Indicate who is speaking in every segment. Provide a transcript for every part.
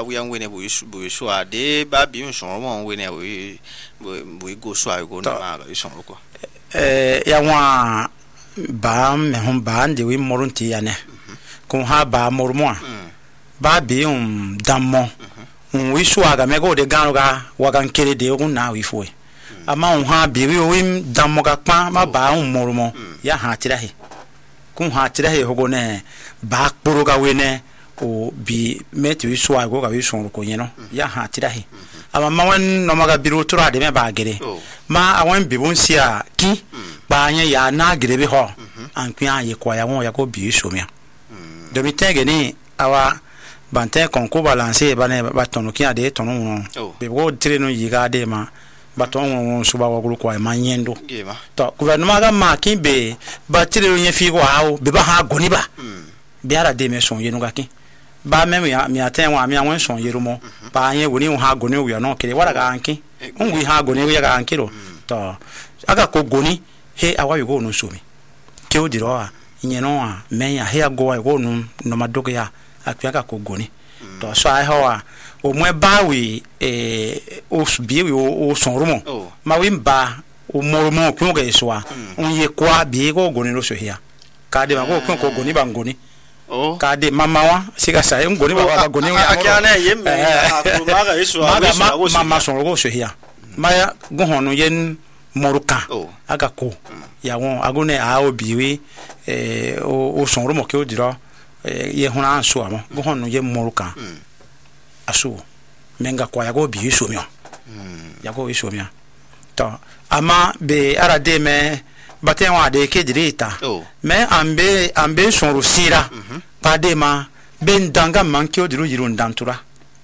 Speaker 1: ba we an we ne bu so ade ba bi un so won we ne we go so I go na ma ba so ko
Speaker 2: ya wa ba me hon ba ande we morunti ya ne kun ha ba mormo ba bi dammo we so aga me go de ganu ga wa kan kere de kun na we fo ama on ha bi we dammo ga pa ma ba mormo ya ha tira he kun ha tira he hogo ne ba kporo ga we ne o bi meti we so ago ga we so ko yen no ya ha tira he ama ma wan no maga biru tura de me ba gere ma awon bi bon sia ki ba anya ya na gere bi ho an kwa ye kwa ya won ya ko bi so mi do mi tege ni awa bante konko balance ba ne ba tonu ki ade tonu no be go tire no yiga de ma ba tonu so ba wogulu kwa ma nyendo to gouvernement ga ma ki be ba tire no ye fi ko hawo be ba ha goni ba be ara de me son ye no ga ki ba me mi aten wa mi awon son ye rumo ba anye woni ha goni wi no kire wara ga anki unwi ha goni wi ga anki ro to aga ko goni he awa yo go no so mi ke o diro a nye no a men ya he go go no no madogo ya akwa ko goni to so ai ho a o mo ba wi o bi wi o son rumo ma wi ba o mo mo ko ga so a unye kwa bi go goni ro so hia ka de ma go ko goni ba ngoni ka de mama wa siga sa ngoni ba goni ya
Speaker 1: akana ye me akuma ga iso
Speaker 2: mama son go so hia maya go hono yen moruka aga ko ya won agone a obiwe o son rumo ke o diro ye hona anso amo go hono ye moruka aso menga kwa ya go bi so mi ya go so mi to ama be ara de me baten wa de ke dirita me ambe son rusira pa de ma ben danga man ke o diro yiru ndantura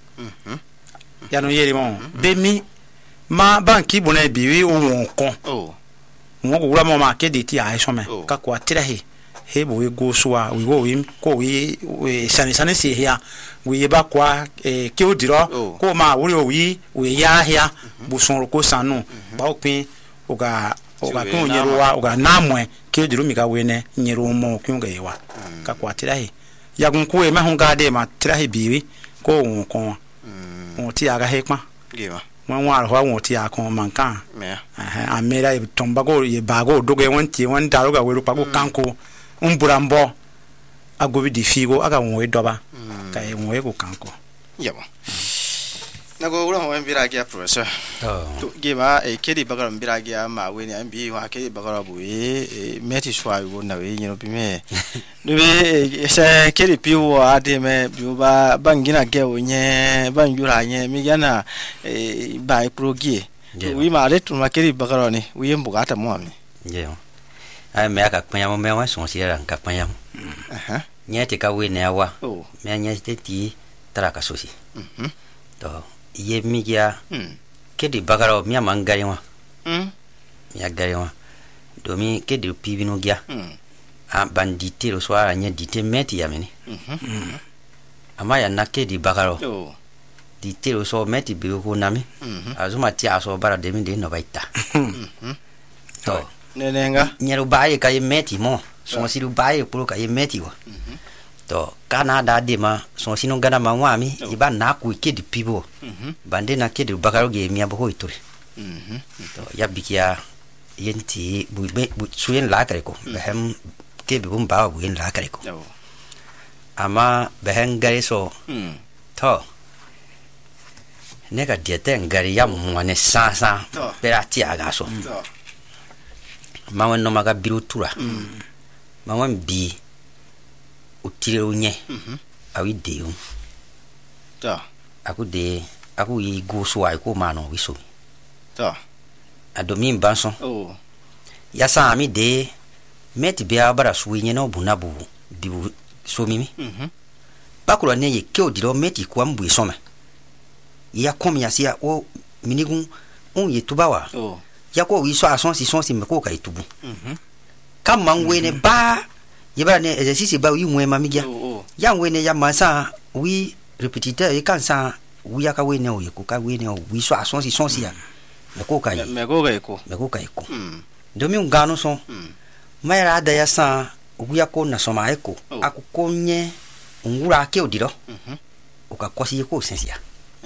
Speaker 2: ya no yeri mo be mi ma banki bona biwi o won kon won ko wura mo ma ke de ti ai so me ka ko atira he bo we go so a we go we ko we sani se hia we ba kwa ke o diro ko ma wuri o we ya hia bu son ko sanu ba opin o ga kun nyero wa o ga namwe ke o diro mi ga we ne nyero mo kun ga yewa ka ko atira he ya gun ko e ma hun ga de ma tira he biwi ko won kon won ti aga he pa
Speaker 1: gema
Speaker 2: wan war ho won ti akon mankan amera e tombago ye bago doge won ti won daruga we rupa go kanko umburambo agobi di figo aga won we doba ka e won we go kanko
Speaker 1: yabo na go wura mo mbiragia professor to gema e kedi bagara mbira gia ma we ni ambi wa kedi bagara bu e meti shwa go na we nyino bi me no be se kedi piwo ade me bi ba bangina ge onye banjura nye mi yana ba progie wi ma le tuma kedi bagara ni wi mbugata mo ami
Speaker 3: je ai me aka kwanya mo me wa so sira nka kwanya nyete ka we ne awa me nyete ti traka sosi to ye migia kedi bagara mi amangari wa ya gari wa domi kedi pibinu gia a bandite lo swara nya dite meti ya meni ama ya nakedi bagara dite lo so meti bi ko nami azuma ti aso bara de mi de no baita to
Speaker 1: nenenga
Speaker 3: nyero baye ka ye meti mo so siru baye pro ka ye meti wa to Canada de ma son sino gana ma wami iba na ku kedi pibo bande na kedi bagaro ge mi abo hoitore to ya bikia yenti bu suyen la kare ko behem ke bi bum ba bu yen la kare ko ama behen gare so to nega diete ngari ya mo ne sa perati aga so ma won no maga biru tura ma won bi utire unye awi de
Speaker 1: ta
Speaker 3: aku yi go so ai ko mano wiso
Speaker 1: ta
Speaker 3: adomi banso ya sa mi de meti bia bara suwinye no bunabu bibu so mimi bakuro ne ye ke odiro meti kwa mbu so me ya kom ya sia o minigun on ye tubawa ya ko wi so ason si me ko ka itubu kam mangwe ne ba yeba ne exercice ba wi mwe mamigia ya we ne ya masa wi repetiteur e kan sa wi ya ka we ne o ye ko ka we ne o wi so ason si ya me ko ka iko domi ngano so mayra da ya sa wi ya ko na so ma iko akukonye ngura ke odiro uka kwasi ko sensia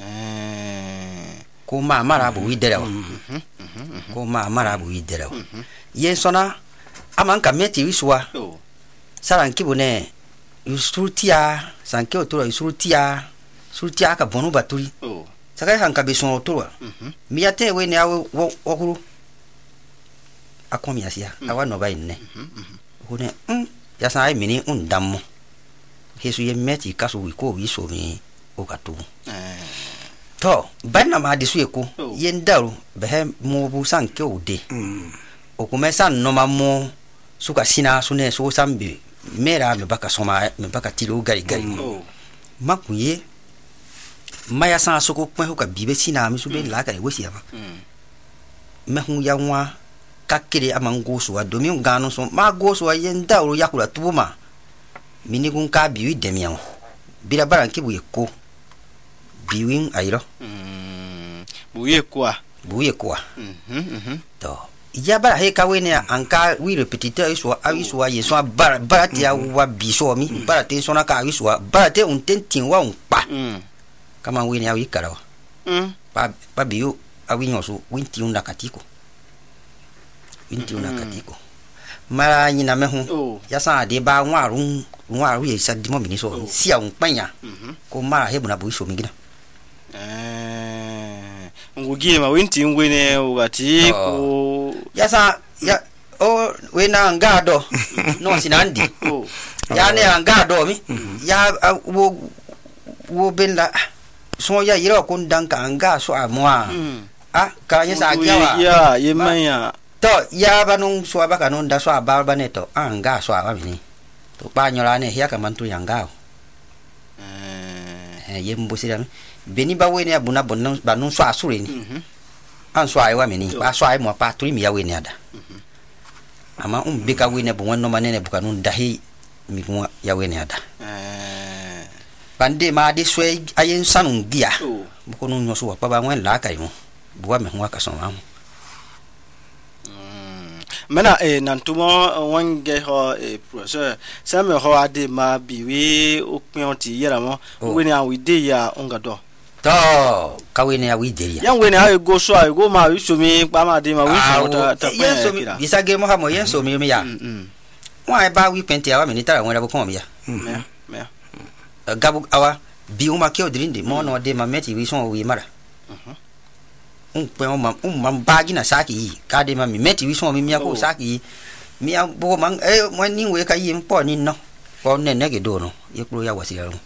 Speaker 3: ko ma mara bu idera ko ma mara bu idera yen sona amanka meti wiswa saran kibune yusutia sanke otoro yusutia ka bonu baturi saka hanka beson otoro miate we ne awo okuru akomi asia awa no bai ne hone ya sai mini undammo hesu ye meti kaso wi ko wi so mi o katu to banna ma disu eko yen daru be mo bu sanke ode o kuma san no mamo suka sina sune so sambe mera me baka soma me baka tilo gari makuye maya san soko kwen ho ka bibe sina mi sube la ka wesi aba me hu ya nwa kakire amango so adomi ngano so ma go so yen daru yakura tubuma mini gun ka biwi demian bira baran kibu eko biwin ayro
Speaker 1: buye kwa
Speaker 3: to ya bara he ka wene anka wi repetiteur iso awiso yeso bara te wa biso mi bara te so na ka awiso bara te untentin wa unpa kama wene awi karawa pa biyo awi nyoso winti unda katiko mara nyina mehu ya sa de ba nwaru ye sa dimo mini so sia unpanya ko mara hebu na buiso migina
Speaker 1: ngugie ma winti ngwene ugati ko
Speaker 3: yasa ya o wena ngado no sinandi ya ne ngado mi ya wo benda so ya yiro ko ndanka anga so amwa ka yesa agyawa
Speaker 1: ya yemanya
Speaker 3: to ya banung so abaka no nda so abarba neto anga so abamini to panyola ne ya kamantu yangao yembusira beni ba wene abuna bonno banun so asure ni an so ai wa meni ba so ai mo pa turi mi ya wene ada ama bika wene bo wonno manene buka nun dahi mi mo ya wene ada bande ma de so ayen sanun dia buko nun nyoso wa pa ba wen la kai mo buwa me ho ka so ma
Speaker 1: mena nantumo wange ho professeur same ho ade ma biwe opionti yeramo wene awide ya ongado
Speaker 3: to kawene awide ya
Speaker 1: yan wene ayo go so ayo go ma wisumi pa ma de ma wisumi ta
Speaker 3: yeso mi bisage mo ha mo yeso mi ya wa ba wi pente awa mi ni tara wona bo kon mi ya
Speaker 1: me
Speaker 3: gabu awa bi uma ke odrinde mo no de ma meti wi so wi mara bagi na saki ka de ma mi meti wi so mi ko saki mi bo man mo ni we ka yi mpo ni no ko ne ne ge do no ye kro ya wasi ya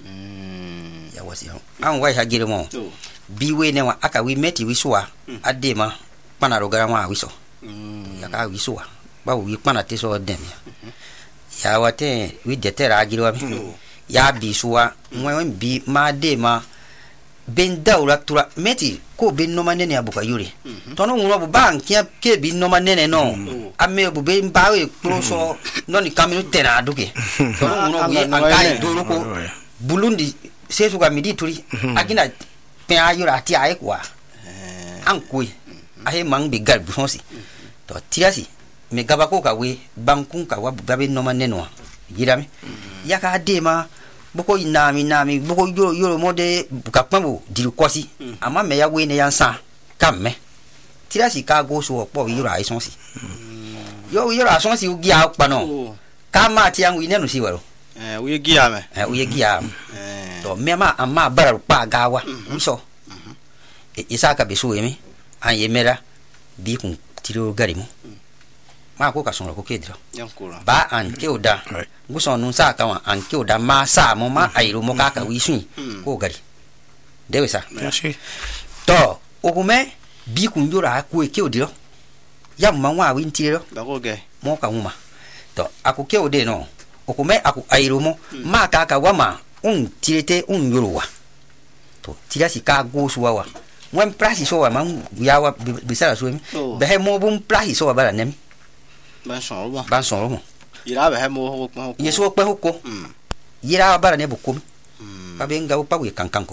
Speaker 3: an wai ha gire mo bi we ne wa aka wi meti wi so ade ma pana ro gara ma wi so ya ka wi so ba wi pana te so dem ya wate wi de tera gire wa ya bi so wa mo bi ma de ma ben daura tura meti ko ben no manene abuka yuri tono nguno bu bank ya ke bin no manene no ame bu ben bawe proso no ni kaminu tena aduke tono nguno wi angai doro ko bulundi sesu ka midi turi akina pe ayura ti ai kwa ankui ahe mang bi gar busosi to tirasi me gaba ko ka we bankun ka wa gabe no manene no yirami yaka dema boko inami boko yoro mode buka pambo diru kosi ama me ya we ne yansa kamme tirasi ka go so po yoro ai sonsi yo yoro asonsi ugi a pa no kama ti an wi ne no si waro
Speaker 1: we gia me
Speaker 3: we gia to me ma ama bara pa gawa so isa ka besu emi an yemera bi kun tiro gari mo ma ko ka sonro ko kedro
Speaker 1: yankura
Speaker 3: ba an ke oda guson nun sa ka an ke oda ma sa mo ma airu mo ka wi sun ko gari dewe sa to ogume bi kun yora ku ke odiro ya ma wa wi ntiro
Speaker 1: ba ko ge
Speaker 3: mo ka uma to aku ke ode no ogume aku airu mo ma ka wa ma tirete yoro wa to tirasi ka go suwa wa wen price so wa ma ya wa bisara so mi be he mo bun price so wa bara nem
Speaker 1: ban son ro ira ba he mo ho ko
Speaker 3: yeso pe hoko ira bara ne bukum pa benga upa wi kankanko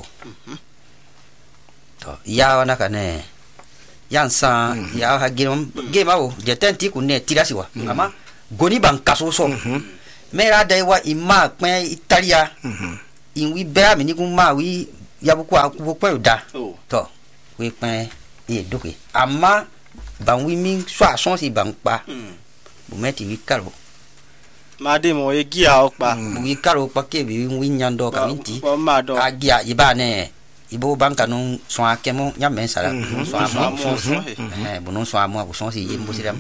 Speaker 3: to ya wana kane yansa ya ha girom gema o je tenti ku ne tirasi wa ama goni ban kaso so mera dai wa imma pe italia in we bear me ni kuma we yabukwa kubukwa da to we pen e doke ama ban we min so ason si ban pa bu meti wi karo
Speaker 1: made mo e gia okpa
Speaker 3: wi karo pa ke bi wi nyando ka minti ka gia iba ne ibo banka no so akemo nya men sara so amo bu no so amo bu so si yimbo siram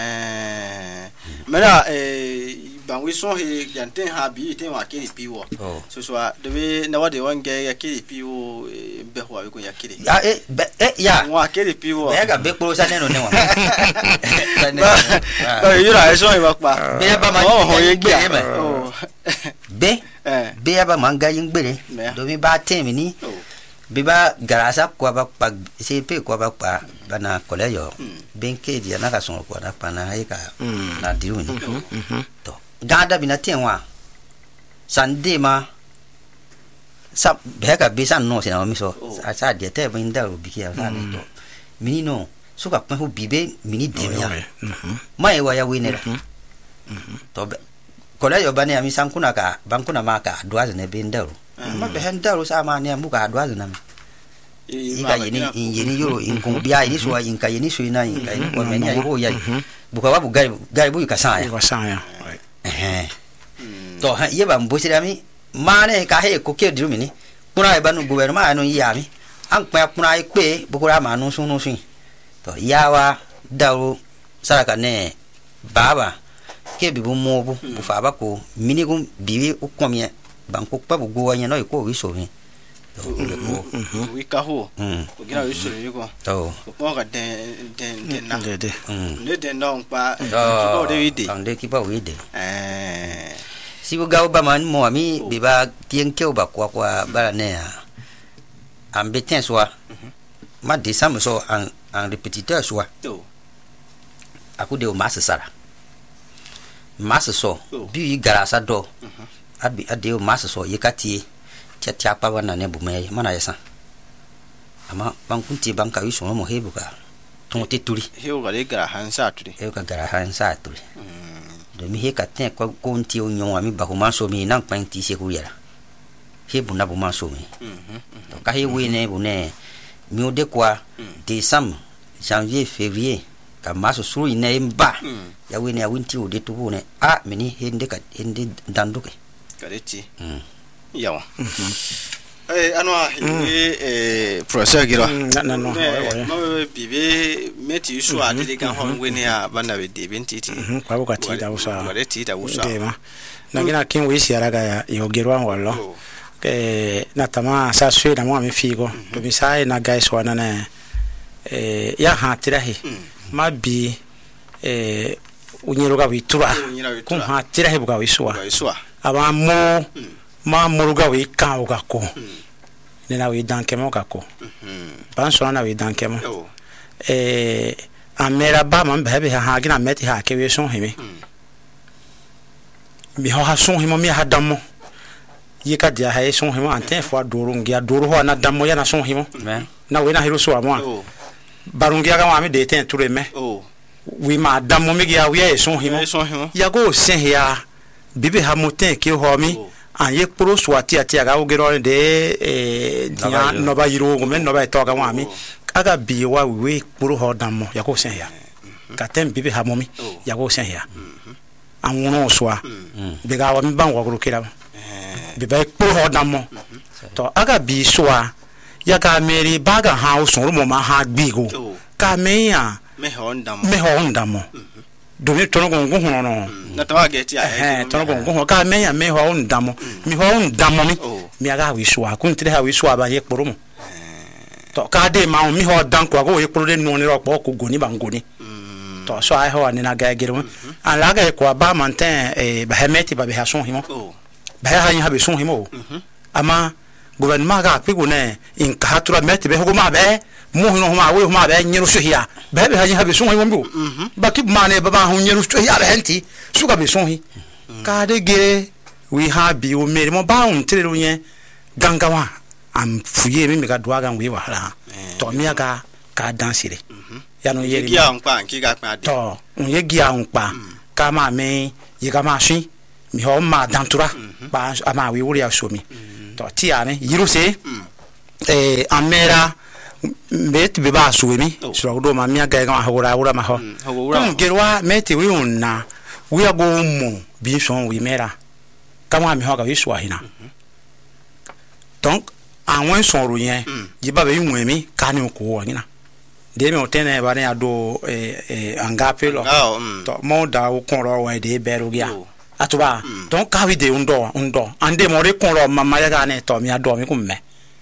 Speaker 1: mera ban we so he yanten ha bi ten wa kiri piwo so de we na wa de wan ge ya kiri piwo be ho we ko ya kiri
Speaker 3: ya
Speaker 1: wa kiri piwo
Speaker 3: be ga be pro sa ne no ne wa
Speaker 1: you ra so e ba pa
Speaker 3: be ba ma ho ye gbe me be ba manga yin gbere do mi ba ten mi ni be ba garasa kwa ba pa se pe kwa ba pa bana koleyo benke dia na ka so kwa na pa na ka na diru ni to gada bina tenwa sande ma sa beka bisa no se na mi so sa dia te bin da ro biki ya sa to mini no so ka pen ho bibe mini demia ma e wa ya we ne to koleyo bane ami sankuna ka bankuna ma ka adwa ne bin da ro ma be hen da ro sa ma ne mu ka adwa na ika yeni yoro in bia ini so in ka yeni so ina in ka ni ko meni ai ko ya buka wa bu gari bu ka sa ya to ha ye ba mbo sira mi mane ka he ko ke diru mi ni kuna e ba no gouvernement anu ya mi an pa kuna e pe bukura ma nu sun to yawa dawo saraka ne baba ke bi bu mo bu fa ba ko mini gum biwi o komye ban ko pa bu go anya no ko wi so mi
Speaker 1: we ka ho ko gina wi so mi ko
Speaker 3: to
Speaker 1: ko ka den na ne den no pa ko de wi de
Speaker 3: ande ki pa wi de si bu ga ba man mo mi bi ba tien ke ba kwa ba ne am beten so ma de sam so en répétiteur so aku de o mas so bi garasa do abi ade o mas so yekati tia pa wana ne bu me mana yesa ama bankunti banka wi so mo hebuka tonte turi
Speaker 1: hebuka le gara hansa turi
Speaker 3: do mi he katen ko konti o nyon ami ba ko man so mi nan panti se ku yara hebu na bu man so mi to ka he we ne bu ne mi o de kwa décembre janvier février ka maso suru ne mba ya we ne ya winti o de to bu ne mini hende ka hende danduke
Speaker 1: kareti yawa anwa professeur gira no bibe meti su adile kan hon weni ya bana be de bentiti
Speaker 2: kwa buka ti da usa
Speaker 1: kwa ti da usa
Speaker 2: na gina kin wi siaraga ya yogirwa wallo na tama sa swe na mo mi figo to mi sai na guys wana na ya ha tirahi ma bi unyeruga witura kun ha tirahi buga wiswa aba mo ma muruga wi kan uga ko ne na wi danke mo ka ko ban so na wi danke mo amera ba man bebe ha gina meti ha ke wi son himi mi ha son himo mi ha dammo yika dia ha son himo anten fo adoro ngia doro ho na dammo ya na son himo na we na hiro so amo barungia ga ma mi de ten ture me wi ma dammo mi ya wi e son himo ya go sen ya bibi ha moten ke ho mi an ye pro swati ati aga ogero de dia no ba yiro gomen no ba to aga wa mi aga bi wa we pro ho dammo ya ko sen ya ka tem bibi ha momi ya ko sen ya an wono swa be ga wa mi ban wa gro kira be ba pro ho dammo to aga bi swa ya ka meri baga ha o so mo ma ha gbi go ka me ya
Speaker 1: me ho ndammo
Speaker 2: domi tono gongo hono no
Speaker 1: na tawa geti a
Speaker 2: tono gongo ka me ya me ho ndamo mi ho ndamo mi aga wi so akun tire ha wi so aba ye kporo mo to ka de ma mi ho dan ko ago ye kporo de no ni ro po ko goni bangoni to so ai ho ani na ga gere mo an la ga ko ba manten ba hemeti ba be ha son himo ba ha yin ha be son himo ama gouvernement ga pe go ne in ka tura meti be ho ma be mo hino ma we ma be nyiru so hia be ha yin ha be son himo mbo ba ki ma ne ba ba ho nyiru so hia be henti su ga be son hi ka de ge we ha bi o mere mo ba un tire yen gangawa am fuye mi ga doa ga we wa la to mi aga ka dansire ya no ye
Speaker 1: gi an pa ki ga pa de
Speaker 2: to un ye gi an pa ka ma me ye ga ma shin mi ho ma dantura ba ama we wuri ya so mi to tiane yiruse amera met be ba suemi so do ma mia ga ga hora ma ho kun gerwa meti wi unna wi ago mu bi so wi mera kama mi ho ga wi so ahina donc àwọn sọ̀rọ̀ yẹn jiba be yun mi kani ko wo nyina de mi o tene ba ne ado angape lo to mo da o kon ro wa de beru ya atuba donc ka wi de undo ande mo re kon ro mama ya ga ne to mi ado mi ku me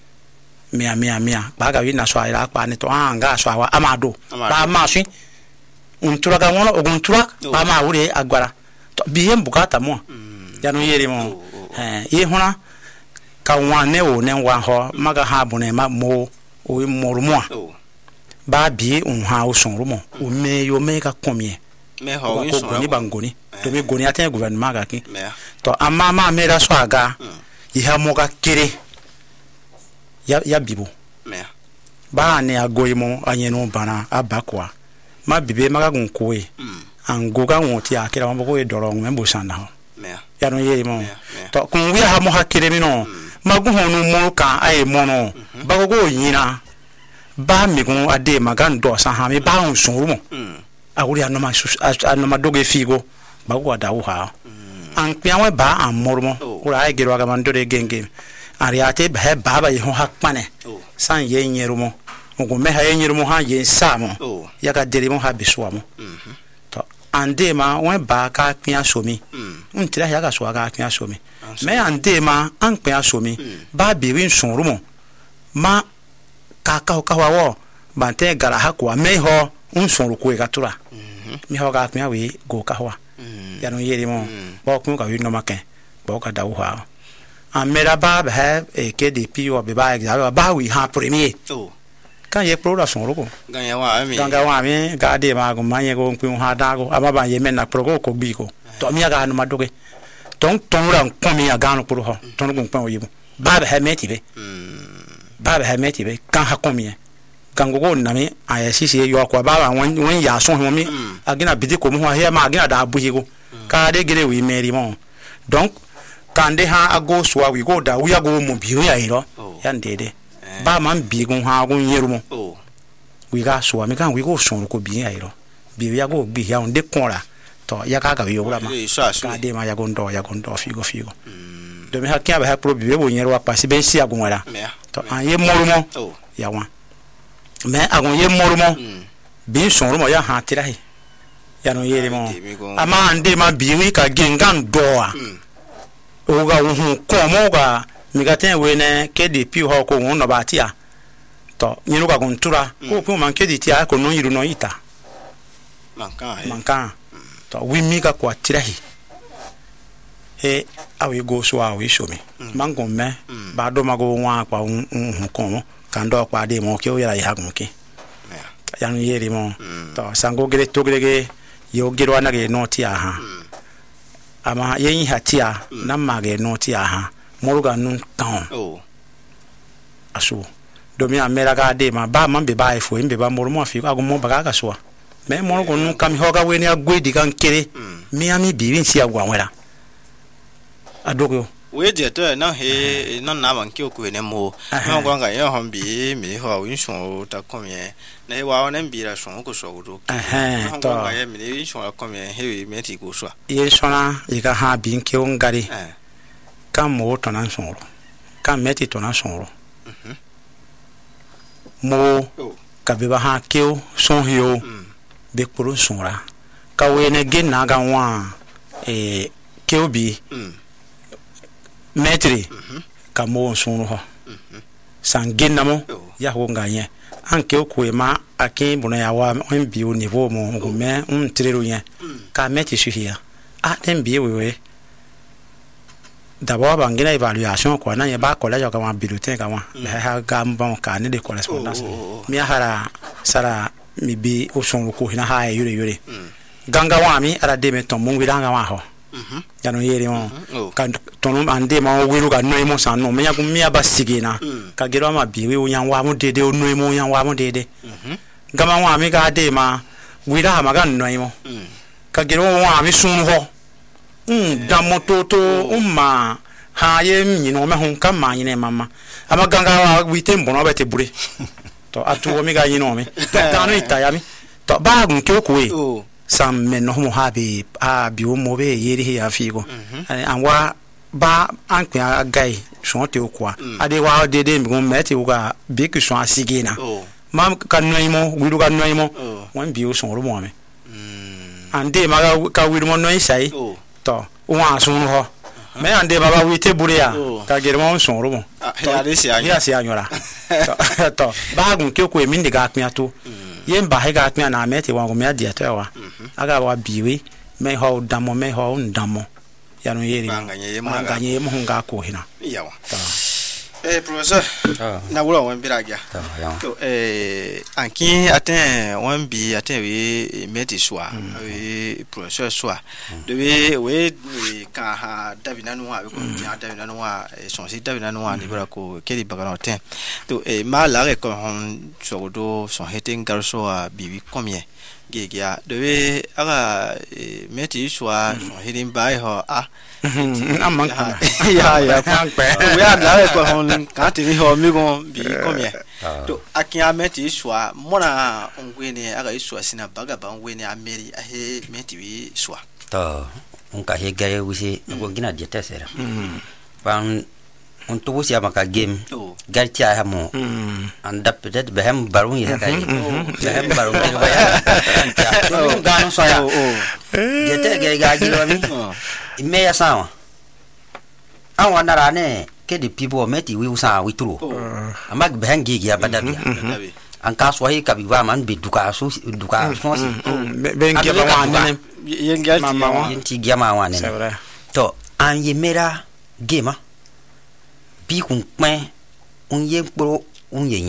Speaker 2: mia ba ga wi na so ira pa ne to anga so awa amado ba ma shi untura ga wono oguntura ba ma wure agbara to bi hem bukata mo ya no yere mo ye hona ka wane o ne wa ho maga ha bu ne ma mo o morumo ba bi un ha o sonrumo o me yo me ka komie
Speaker 1: me ho wi so
Speaker 2: ni bangoni to me goni aten gouvernement ga ki to amma ma me ra so aga yi ha mo ga kere ya bibo ba ne agoimo anyenu bana abakwa ma bibe maga gun koe angoga won ti akira mo ko e doro nwe bo sanda ho ya no ye mo to kun wi ha mo ha kere mi no magu honu mo ka ai mo no ba go yina ba mi gun ade magan do sa ha mi ba un sunru mo awuri anoma doge figo ba go da wo ha an pianwe ba an mormo ura ai gero ga man do de genge ariate ba ye ho hakpane san ye nyeru mo ngo me ha ye nyeru mo ha ye sa mo ya ga dere mo ha biswa mo to ande ma wen ba ka pian somi untira ya ga so ga pian somi me ande ma an pian somi ba bi win sunru mo ma ka wa wo ba te gara ha ko me ho un sunru ko ga tura mi ho ga pian we go ka wa ya no yere mo ba ko ka wi no maken ba ka da wo ha amera ba e ke de pi o be ba exam ba wi ha premier kan ye pro la son ro
Speaker 1: ganga
Speaker 2: wa mi ga de ma go manye go nku ha da go aba ba ye men na pro ko bi ko to mi ga no ma doge ton ran ko mi ga no pro ho ton go nku yibu ba meti be kan ha ko mi kan go na mi aya sisi yo ko ba won ya so ho mi agina bidi ko mu ho he ma agina da bu yigo ka de gere wi meri mo donc kande ha ago swa wi go da wi ago mo bi ya iro ya ndede ba man bi gun ha gun yeru mo wi ga swa mi kan wi go son ko bi ya iro bi ya go bi ya onde konra to ya ka ga yo bra ma ka de ma ya go ndo figo do mi ha kya ba ha pro bi bo yeru wa pasi ben si agun wala to an ye morumo ya wa me agun ye morumo bi son mo ya ha tira he ya no yere mo ama ande ma bi wi ka gengan doa oga hu ko mo ga mi ga ten we ne KDP ho ko won no ba ti a to nyinu ga guntura ko pu man KDP a ko no yiru no ita mankan to wi mi ga ko atirahi awi go so awi so mi mango me ba do mago wa pa hu ko mo kan do pa de mo ke o ya gun ke ya no yeri mo to sango gere to gere yo gero na ge no ti a ha ama yen hatia na mage no ti aha moruga nun kan aso do mi amera ga de ma ba man be ba efo mbe ba moru mo afi agu mo ba ga so me morugo nun kam hoga we ni agwedi kan kere mi ami bi win si agwa wera adogo
Speaker 1: we je to na he no na man ki oku ne mo no gwa ga yo hon bi mi ho win so ta komye na wa na bi ra so ko so do to ga ye mi ni so komye he mi ti ko so
Speaker 2: ye sona e ga ha bi nke on gari kan mo to na so ro kan meti to na so ro mo ka be ba ha ke o so hio be pro so ra ka we ne gen na ga wa ke o bi metri kamo sunu ho sangena mo ya ho nganye anke okwe ma akin buna ya wa mbi o niveau mo ngume trero yen ka meti suhia dem bi we d'abord bangina évaluation ko na ye ba collège ka ma bulletin ka ma ha ga mbon ka ne de correspondance mi hara sara mi bi o sunu ko hina ha yure ganga wa mi ara de me ton mo wiranga wa ho ya no yeri mo kan tonum ande ma wiru ga no mo san no me ya kum mi aba sigina ka gero ma bi we onyan wa mo dede o no mo onyan wa mo dede gama wa mi ga de ma wira ma ga no mo ka gero wa mi sun ho da mo to ma ha ye nyino me hon kam ma nyine mama ama ganga wa wite mbono bete bure to atu mi ga nyino me ta no itaya mi to ba gun ke ko e sam me no mo ha be a bi o mo be yeri ya fi go an wa ba an kwa gai so te ko ade wa de mi gon meti uga bi ku so asigina mam kan noimo wiru kan noimo wan bi o so ro mo me ande ma ka wiru mo no isai to wa so ho me ande baba wite bure ya ka gere mo so ro mo ya se anyora to ba gun ke ko e mi ndiga akpia to yen ba he ga akpia na meti wa go me adia to wa aga wa biwe me ho damo me ho ndamo ya no yeri manganye mo nga ko hina
Speaker 1: yawa professor na wura wan biragia to anki aten wan bi aten we meti soa we professor soa de we ka ha davina no wa we ko ya davina no wa son si davina no wa ni bra ko kedi bagano ten to ma la re ko hon so do son heting garso a bibi combien gegia de we aga meti soa son heting bai ho
Speaker 2: amang
Speaker 1: ya we are la ko hon ka ti ho mi go bi combien to akia meti soa mona ongwene aga soa sina baga ba ongwene ameri ahe meti wi soa
Speaker 3: to unka he gare wusi go gina je tesera ban on to wusi amaka game gartia ha mo anda peut-être behem barun ya kai behem barun ba ya to gano so ya je te ga gilo mi me ya sawa awan narane ke di people meti wi usa wi tru amag behem gigi abadabi anka so hi kabiwa man be duka so si
Speaker 2: ben ke ba wan
Speaker 3: yen ti gama wan to an yemera gema bi kun pin un ye pro un yenye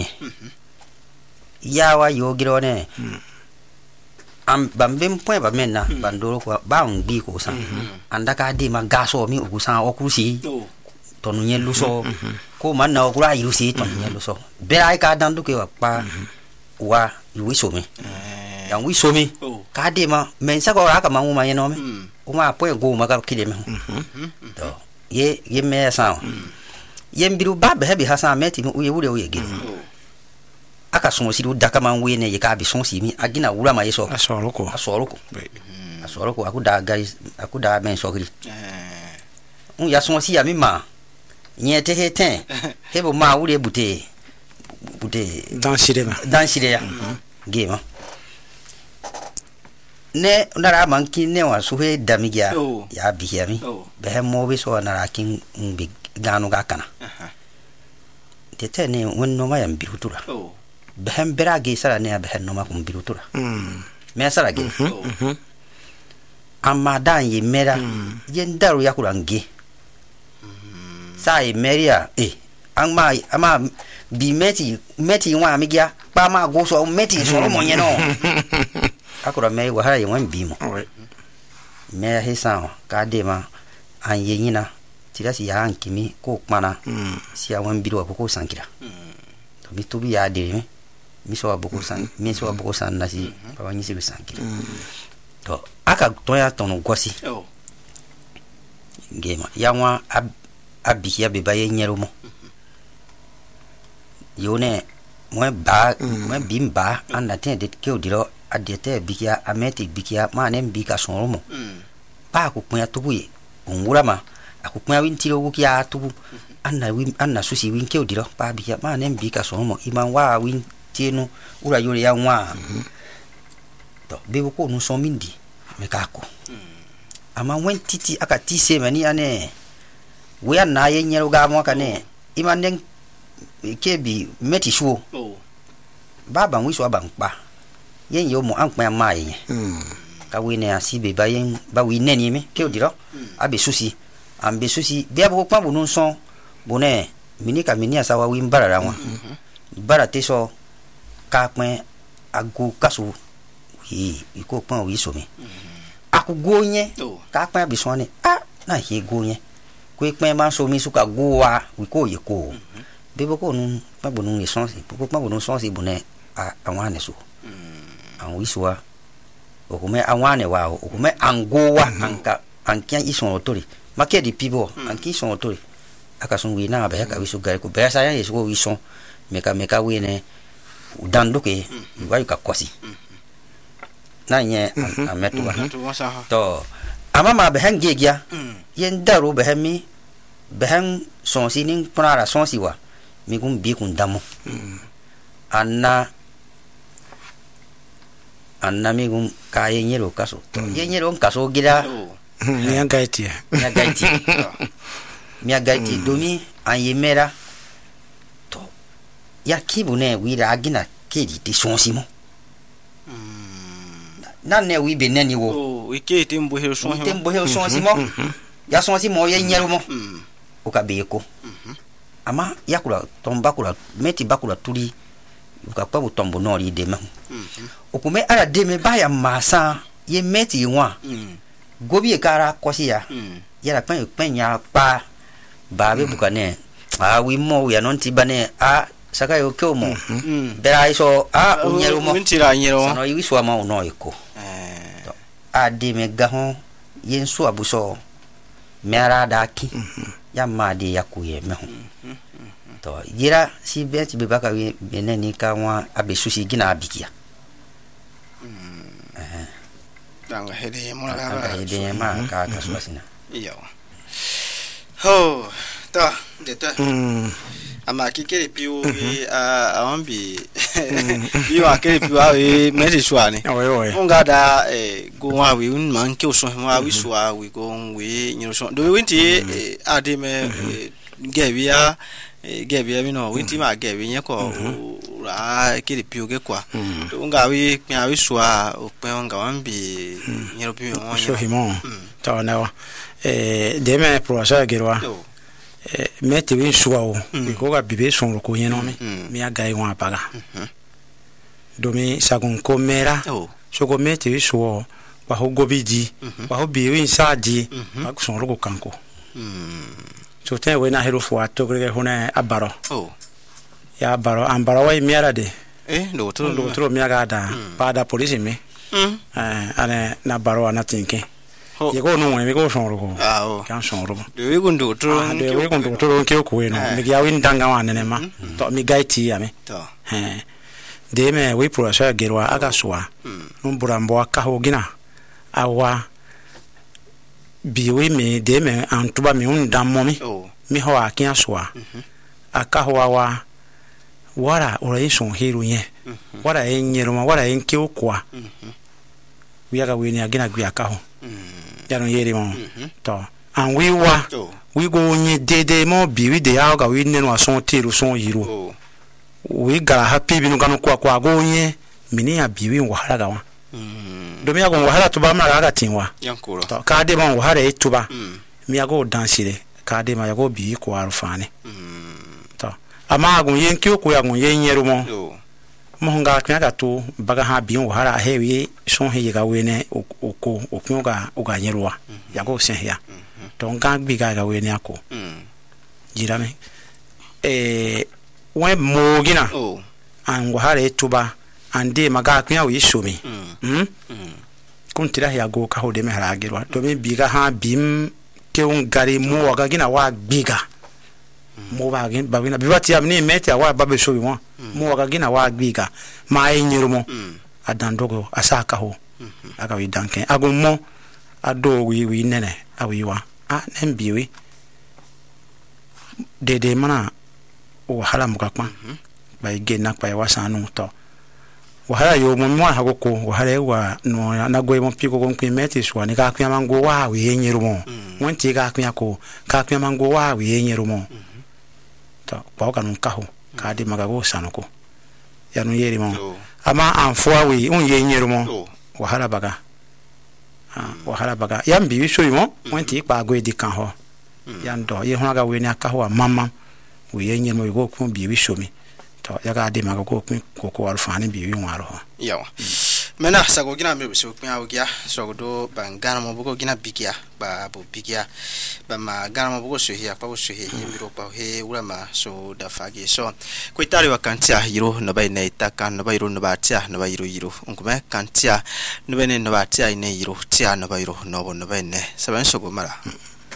Speaker 3: yawa yo giro ne am bambem point ba menna bandoro ko ba un bi ko san andaka de ma gaso mi o san o kusi to no nyelu so ko man na o kura yiru si to nyelu so be ai ka dan du ke pa wa wi so mi yang wi so mi ka de ma men sa ko ra ka ma mu ma yeno me o ma point go ma ka kide me to ye me sa yembiru baba hebi hasan meti uye wure uye gero aka so siru daka man we ne ye ka bi so si mi agina wura ma yeso asoroko akuda guys akuda men sogri un ya so si ya mi ma nyete heten hebo ma wure bute
Speaker 2: dans sire ya
Speaker 3: gema ne nara manki ne wa so he damigia ya bi ya mi be mo be so nara kin big ganu ga kana tete ne wonno ma yam birutura behem berage sara ne behem no ma kum birutura me sara ge amma dan ye mera yen daru yakurange sai meria ama bi meti wa migia pa ma go so meti so mo nyeno akura me wa ha ye wan bi mo me hisa ka de ma an ye nyina tira si ya ankimi ko mana si ya wan biro ko sankira to mi to bi ya de mi so aboko san na si pa wani si sankira to aka to ya to no gosi ngema ya wa abi ya be baye nyero mo yone mo bimba anda te de ke odiro adete bikia ameti bikia mane mbika sonromo pa ku pon ya tubuye ongura ma akukwa wintiro wukia tubu anna susi winke odiro pa bikia mane mbika sonromo iman wa wintino ura yore ya nwa to bebo ko no so mindi mekako ama wentiti aka tise mani ane we na ye nyero ga mo kane iman kebi meti shuo baba wiso abankpa yen yo mo ankpa ma yen ka we ne asibe ba yen ba we neni me ke odiro abe susi ambe susi be abo kwa bo no son bone minika minia sawa wi mbarara wa barate so ka pin ago kaso iko pon wi so mi akugo yen ka pin bi so ni na he go yen ko pin ma so mi suka go wa wi ko ye ko bebo ko nu pa bonu essence ko pa bonu essence bone awane so an wiswa o ko me awane wa o ko me angowa anka ankia ison otori make di pibo anki son otori akasungi na be ka wisu gari ko be sa ya yesu ko wison meka we ne udando ke wa ka kwasi na nye ametu wa to amama be han gegia yen daro be hami be han sonsi nin pnara sonsi wa mi kum bi kun damo anna mi kum ka yenyero kaso to yenyero kaso gida
Speaker 2: mi agaiti
Speaker 3: domi an yemera to ya kibune wira agina kedi ti sonsi mo na ne wi be nani wo
Speaker 1: we ke tembo he
Speaker 3: sonsi mo ya sonsi mo yenyero mo o ka be ko ama yakula tomba kula meti bakula tuli ukakwa butombo nori dema okume ala deme baya masa ye meti wa gobi ekara kosia yara penya pa babe bukane wi mo ya non tibane saka yo kyomo bera iso unyero mo no yiso ama no iko deme gaho yensu abuso mera daki ya madi yakuye meho to jira si beti be baka we beneni ka wa abesusi gina abikia
Speaker 1: danga hede mo
Speaker 3: ka swasina
Speaker 1: iyo ho ta deta ama kikere piu ambi biwa kere piu awe meti swani unga da go wa we un man ke so wa we swa we go we nyiro so do we nti ademe gebia mi no we nti ma gebi nye ko ra kere piu ke kwa unga we pia we swa o pe unga wambi nyiro piu mo
Speaker 2: so himo to na deme professeur gerwa meti win suwa ko ga bibe son ko yeno mi aga iwan apaga domi sagun ko mera so ko meti wi suwa ba ho gobiji ba ho bi win saji ba son ro kanko so te we na hero fo atogre hona abaro ya abaro ambaro wa miara de
Speaker 1: do
Speaker 2: tro mi aga da ba da police mi ane na baro na tinke ye ko no we ko son ro kan son ro
Speaker 1: de we gundo
Speaker 2: tro ke ko we no mi ya win danga wa ne ma to mi gaiti ya me
Speaker 1: to
Speaker 2: de me we professeur gerwa aga soa mburambo aka ho gina awa biwe me de me antuba mi un dammo mi ho akia soa aka ho awa wara ora ison hero ye wara enyero ma wara enke okwa wiaga we ni agina gbi aka ho ya no yeri mo to and we go nye dede mo biwi de ya ga we ne no ason tero son yiro we ga happy bi no kanu kwa go nye mini ya biwi wahala ga wa domi ya go wahala to ba ma ga tinwa to ka de mo wahala etuba mi ya go dansire ka de ma ya go bi ko arufane to ama agun yen ki ko ya gun yen yero mo nga twa ga to baga ha bi wahala hewi son he ga we ne oko ga uga nyerwa ya go sen ya to nga bi ga we ne ako jirame we mo gina an wahala etuba ande maga twa we shomi kuntira ya go ka ho de me haragirwa to me bi ga ha bim ke un gari mo ga gina wa biga mo ba gina bibati amni meti wa babe shobi mo ga gina wa biga ma enyiru mo adandogo asaka ho aga wi danken agummo ado wi nene awiwa nembiwi dede mana o hala mukakwa ba igena kwa wasanu to wahala yo mo hago ko wahala wa no na go mo piko ko meti so ni ka kwa mango wa wi enyiru mo wonti ka kwa mango wa wi enyiru mo to ba ka nun kaho ka di magago sanuko ya no yeri mo ama anfoa wi un yenyeru mo wahala baga yambi wi so yimo wonti pa go edi kan ho yando ye honaga we ni aka ho mama wi yenyeru mo go kun bi wi so mi to ya ga di magago ko alfani bi wi waro
Speaker 1: yawa mena sago gina me so kun awgia so do bangana mo bugo gina bigia ba bo bigia ba ma gana mo bugo so hia pa so he yimiro pa he urama so da fagi so ko itari wa kantia yiro no bai nei taka no bai ro no ba tia no bai yiro unkume kantia no bai ne no ba tia ine yiro tia no bai ro no bo no bai ne saban so go mara